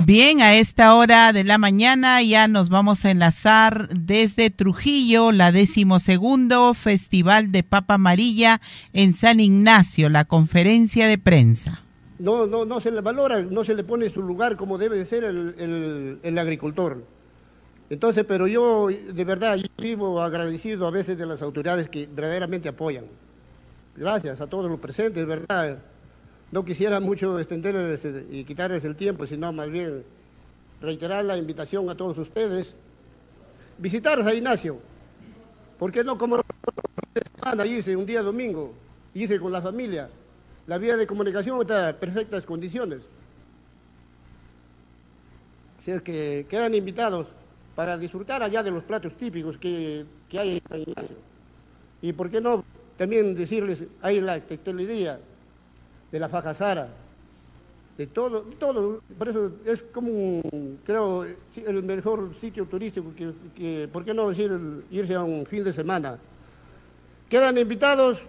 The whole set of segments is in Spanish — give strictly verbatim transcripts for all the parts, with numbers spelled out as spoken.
Bien, a esta hora de la mañana ya nos vamos a enlazar desde Trujillo, la decimosegundo Festival de Papa Amarilla en San Ignacio, la conferencia de prensa. No, no, no se le valora, no se le pone su lugar como debe de ser el, el, el agricultor. Entonces, pero yo de verdad yo vivo agradecido a veces de las autoridades que verdaderamente apoyan. Gracias a todos los presentes, de verdad. No quisiera mucho extenderles y quitarles el tiempo, sino más bien reiterar la invitación a todos ustedes. Visitar San Ignacio. ¿Por qué no como semana hice un día domingo? Hice con la familia. La vía de comunicación está en perfectas condiciones. Así es que quedan invitados para disfrutar allá de los platos típicos que, que hay en San Ignacio. Y por qué no también decirles, hay la textilería de la faja Sara, de todo, todo, por eso es como, un, creo, el mejor sitio turístico, que, que ¿por qué no decir el, irse a un fin de semana? Quedan invitados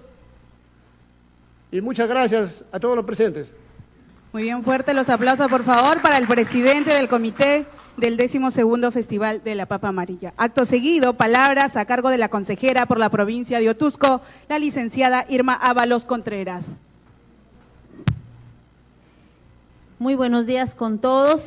y muchas gracias a todos los presentes. Muy bien, fuerte los aplausos, por favor, para el presidente del comité del decimosegundo Festival de la Papa Amarilla. Acto seguido, palabras a cargo de la consejera por la provincia de Otuzco, la licenciada Irma Ábalos Contreras. Muy buenos días con todos.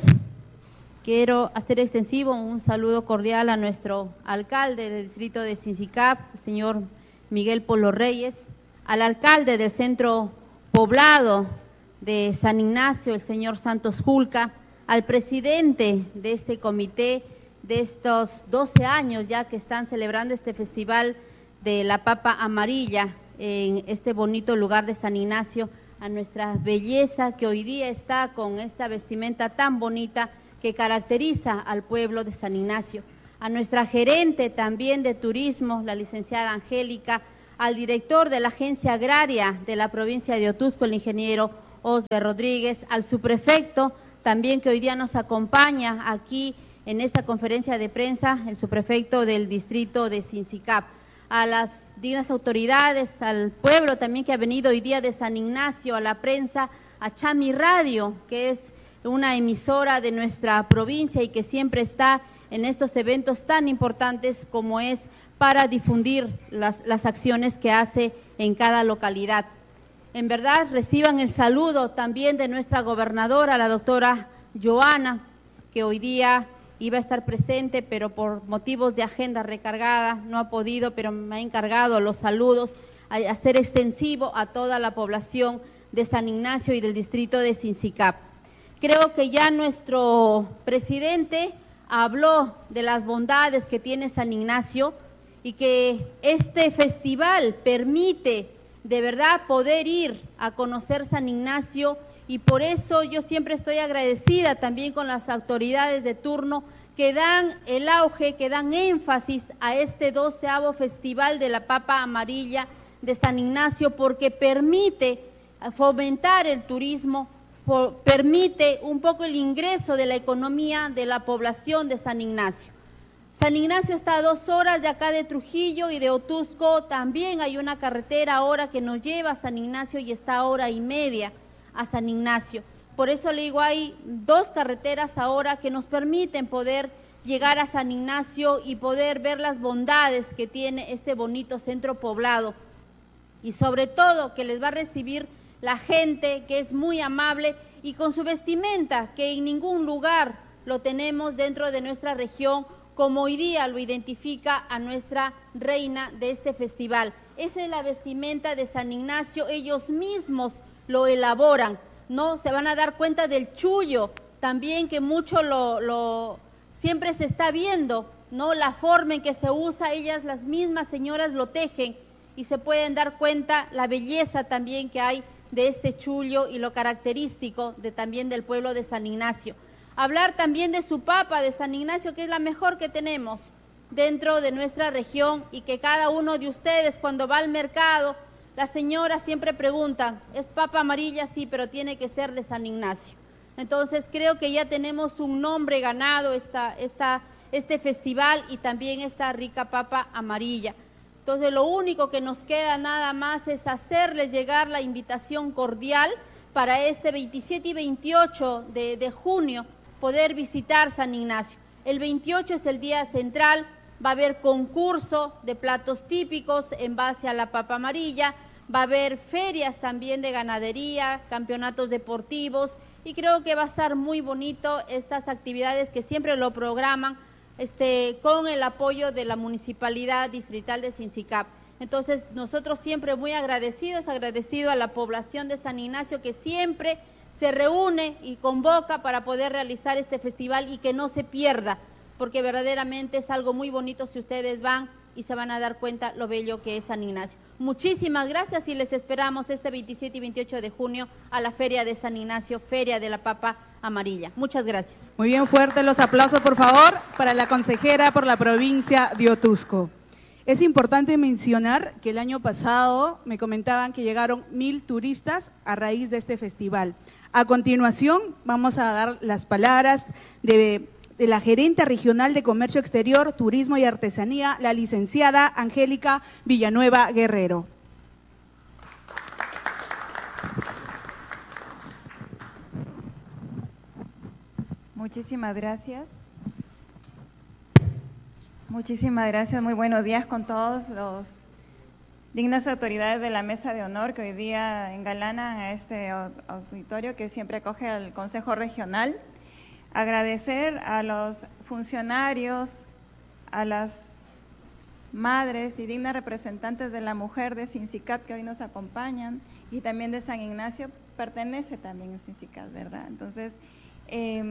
Quiero hacer extensivo un saludo cordial a nuestro alcalde del distrito de Sincicap, el señor Miguel Polo Reyes, al alcalde del centro poblado de San Ignacio, el señor Santos Julca, al presidente de este comité de estos doce años ya que están celebrando este festival de la Papa Amarilla en este bonito lugar de San Ignacio, a nuestra belleza que hoy día está con esta vestimenta tan bonita que caracteriza al pueblo de San Ignacio, a nuestra gerente también de turismo, la licenciada Angélica, al director de la Agencia Agraria de la provincia de Otuzco, el ingeniero Osber Rodríguez, al subprefecto también que hoy día nos acompaña aquí en esta conferencia de prensa, el subprefecto del distrito de Sincicap, a las dignas autoridades, al pueblo también que ha venido hoy día de San Ignacio, a la prensa, a Chami Radio, que es una emisora de nuestra provincia y que siempre está en estos eventos tan importantes como es para difundir las, las acciones que hace en cada localidad. En verdad, reciban el saludo también de nuestra gobernadora, la doctora Joana, que hoy día iba a estar presente, pero por motivos de agenda recargada no ha podido, pero me ha encargado los saludos, a hacer extensivo a toda la población de San Ignacio y del distrito de Sincicap. Creo que ya nuestro presidente habló de las bondades que tiene San Ignacio y que este festival permite de verdad poder ir a conocer San Ignacio, y por eso yo siempre estoy agradecida también con las autoridades de turno que dan el auge, que dan énfasis a este doceavo Festival de la Papa Amarilla de San Ignacio, porque permite fomentar el turismo, por, permite un poco el ingreso de la economía de la población de San Ignacio. San Ignacio está a dos horas de acá de Trujillo y de Otuzco, también hay una carretera ahora que nos lleva a San Ignacio y está a hora y media a San Ignacio. Por eso le digo, hay dos carreteras ahora que nos permiten poder llegar a San Ignacio y poder ver las bondades que tiene este bonito centro poblado, y sobre todo que les va a recibir la gente que es muy amable y con su vestimenta que en ningún lugar lo tenemos dentro de nuestra región, como hoy día lo identifica a nuestra reina de este festival. Esa es la vestimenta de San Ignacio, ellos mismos lo elaboran, ¿no? Se van a dar cuenta del chullo, también que mucho lo, lo siempre se está viendo, ¿no? La forma en que se usa, ellas, las mismas señoras lo tejen y se pueden dar cuenta la belleza también que hay de este chullo y lo característico de, también del pueblo de San Ignacio. Hablar también de su papa de San Ignacio, que es la mejor que tenemos dentro de nuestra región, y que cada uno de ustedes cuando va al mercado, la señora siempre pregunta, ¿es papa amarilla? Sí, pero tiene que ser de San Ignacio. Entonces creo que ya tenemos un nombre ganado esta, esta, este festival y también esta rica papa amarilla. Entonces lo único que nos queda nada más es hacerles llegar la invitación cordial para este veintisiete y veintiocho de, de junio, poder visitar San Ignacio. El veintiocho es el día central, va a haber concurso de platos típicos en base a la papa amarilla, va a haber ferias también de ganadería, campeonatos deportivos, y creo que va a estar muy bonito estas actividades que siempre lo programan este, con el apoyo de la Municipalidad Distrital de Sincicap. Entonces, nosotros siempre muy agradecidos, agradecido a la población de San Ignacio que siempre se reúne y convoca para poder realizar este festival y que no se pierda, porque verdaderamente es algo muy bonito si ustedes van y se van a dar cuenta lo bello que es San Ignacio. Muchísimas gracias y les esperamos este veintisiete y veintiocho de junio a la Feria de San Ignacio, Feria de la Papa Amarilla. Muchas gracias. Muy bien, fuertes los aplausos, por favor, para la consejera por la provincia de Otuzco. Es importante mencionar que el año pasado me comentaban que llegaron mil turistas a raíz de este festival. A continuación, vamos a dar las palabras de, de la gerente regional de Comercio Exterior, Turismo y Artesanía, la licenciada Angélica Villanueva Guerrero. Muchísimas gracias. Muchísimas gracias, muy buenos días con todos los dignas autoridades de la mesa de honor que hoy día engalanan a este auditorio que siempre acoge al Consejo Regional. Agradecer a los funcionarios, a las madres y dignas representantes de la mujer de Sincicap que hoy nos acompañan y también de San Ignacio, pertenece también a Sincicap, ¿verdad? Entonces, eh,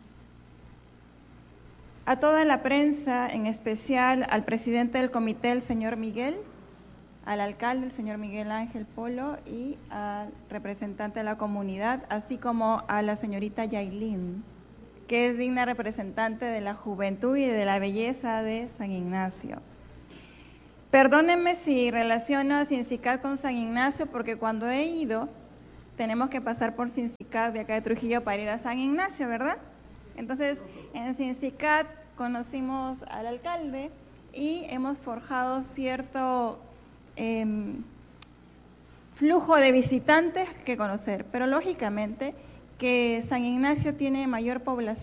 a toda la prensa, en especial al presidente del comité, el señor Miguel, al alcalde, el señor Miguel Ángel Polo, y al representante de la comunidad, así como a la señorita Yailin, que es digna representante de la juventud y de la belleza de San Ignacio. Perdónenme si relaciono a Sincicap con San Ignacio, porque cuando he ido, tenemos que pasar por Sincicap de acá de Trujillo para ir a San Ignacio, ¿verdad? Entonces, en Sincicap conocimos al alcalde y hemos forjado cierto eh, flujo de visitantes que conocer, pero lógicamente que San Ignacio tiene mayor población